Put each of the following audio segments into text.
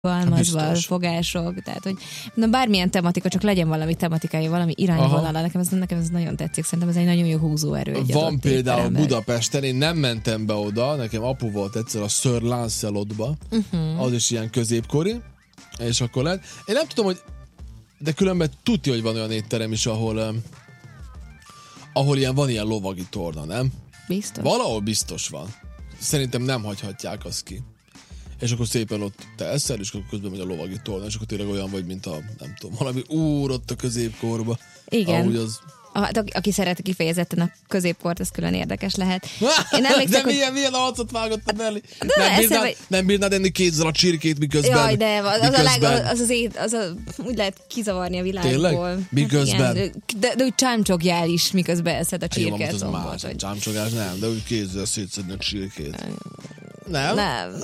fogalmazva, fogások, tehát hogy bármilyen tematika, csak legyen valami tematikája, valami irányvonala, nekem ez nagyon tetszik, szerintem ez egy nagyon jó húzóerő. Van például Budapesten, én nem mentem be oda, nekem apu volt egyszer a Sir Lancelotba, az is ilyen középkori, és akkor lehet. Én nem tudom, hogy de különben tudja, hogy van olyan étterem is, ahol van ilyen lovagi torna, nem? Biztos. Valahol biztos van. Szerintem nem hagyhatják azt ki. És akkor szépen ott te eszel, és akkor közben megy a lovagi torna, és akkor tényleg olyan vagy, mint a, nem tudom, valami úr ott a középkorba. Igen. Ahogy az... Aki szeret kifejezetten a középkort, az külön érdekes lehet. Én emlékszek, de milyen arcot vágott belé? Nem bírnád enni kézzel a csirkét, miközben... Jaj, de úgy lehet kizavarni a világból. Tényleg? Miközben? Hát de úgy csámcsogjál is, miközben eszed a csirket. Csámcsogás nem, de úgy kézzel szétszedni a csirkét. Nem?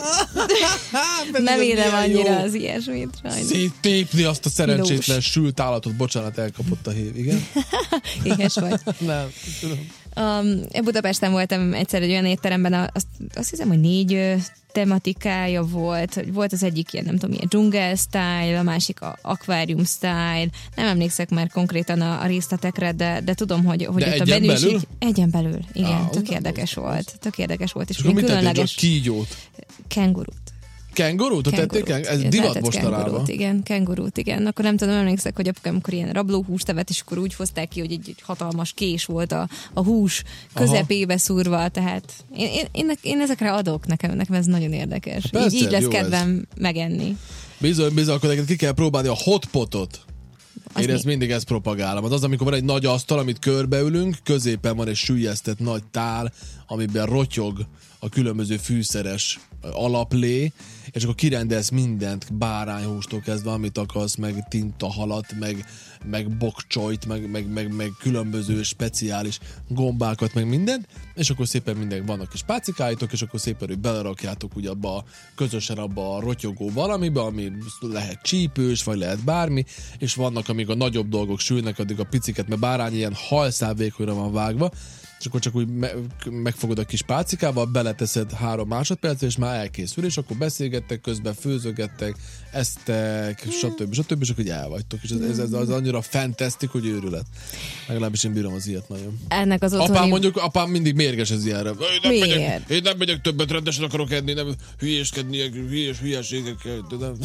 Nem érem annyira az ilyesmit. Széttépni azt a szerencsétlen sült állatot, bocsánat, elkapott a hév, igen? Éhes vagy. Nem, tudom. Budapesten voltam egyszer egy olyan étteremben, azt hiszem, hogy 4 tematikája volt. Volt az egyik ilyen, nem tudom, ilyen dzsungel style, a másik a akvárium style. Nem emlékszek már konkrétan a részletekre, de tudom, hogy ott a menüség... Egyen belül, igen. Tök érdekes volt. Tök érdekes volt. És mit tették, a kígyót? Kengurút. Kengurút? Tették? Ez divat mostanában. Kengurút, igen. Akkor nem tudom, emlékszek, hogy apukám, amikor ilyen rablóhúst evett, és akkor úgy hozták ki, hogy egy hatalmas kés volt a hús közepébe szúrva, tehát én ezekre adok, nekem ez nagyon érdekes. Persze, így lesz kedvem megenni. Bizony, akkor neked ki kell próbálni a hotpotot. Én mindig propagálom. Az, amikor van egy nagy asztal, amit körbeülünk, középen van egy süllyesztett nagy tál, amiben rotyog a különböző fűszeres alaplé, és akkor kirendelsz mindent, bárányhústól kezdve, amit akarsz, meg tintahalat, meg bokcsolyt, meg különböző speciális gombákat, meg mindent, és akkor szépen minden vannak kis pácikáitok, és akkor szépen, hogy belerakjátok úgy közösen abba a rotyogó valamibe, ami lehet csípős, vagy lehet bármi, és vannak, amíg a nagyobb dolgok sülnek, addig a piciket, mert bárány ilyen halszálvékonyra van vágva, és akkor csak úgy megfogod a kis pálcikával, beleteszed 3 másodpercre, és már elkészül, és akkor beszélgettek közben, főzögettek, esztek, stb. És akkor így elvagytok. És ez az annyira fantasztik, hogy őrület. Legalábbis én bírom az ilyet nagyon. Ennek az otthoni... Apám mindig mérges az ilyenre. Miért? Én nem megyek többet, rendesen akarok enni, nem hülyéskedni, hülyeségekkel.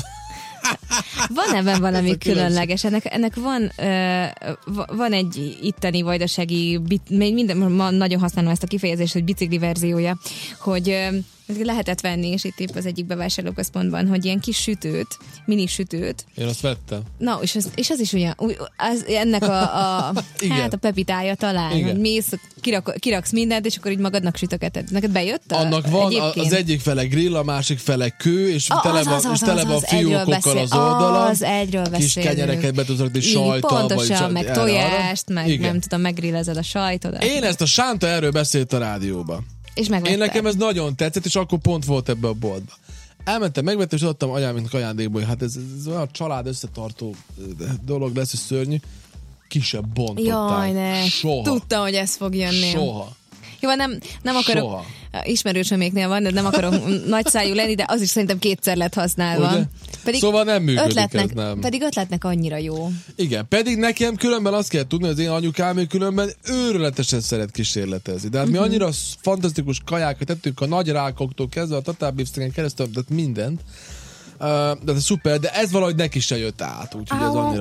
Van ebben valami különleges. Ennek van egy itteni vajdasági, ma nagyon használom ezt a kifejezést, hogy bicikli verziója, hogy lehetett venni, és itt épp az egyik bevásárlóközpontban, hogy ilyen kis sütőt, mini sütőt. Én azt vettem. Na, és az is olyan, ennek a pepitája talán, hogy mész, kiraksz mindent, és akkor így magadnak sütögeted. Neked bejött? Annak van az egyik fele grill, a másik fele kő, és tele van fiókokkal az oldalon. Az egyről beszélünk. Kis kenyereket be tudsz rakni, sajttal. Pontosan, meg tojást, meg nem tudom, meggrillezed a sajtodat. Én ezt a Sánta erről beszélt a rádióban. Én nekem ez nagyon tetszett, és akkor pont volt ebbe a boltba. Elmentem, megvettem, és adtam anyámnak ajándékból, hogy hát ez olyan család összetartó dolog lesz, hogy szörnyű. Kisebb bontották. Jaj, ne. Soha. Tudtam, hogy ez fog jönni. Soha. Jó, nem akarok... Soha. Ismerősöméknél van, de nem akarok nagyszájú lenni, de az is szerintem 2-szer lett használva. Szóval nem működik ez, nem. Pedig ötletnek annyira jó. Igen, pedig nekem különben azt kell tudni, hogy az én anyukám különben őrületesen szeret kísérletezni. De hát mi annyira fantasztikus kajákat tettünk a nagy rákoktól kezdve, a tatárbeefsteaken keresztül, de mindent. De szuper, de ez valahogy neki se jött át, úgyhogy ez annyira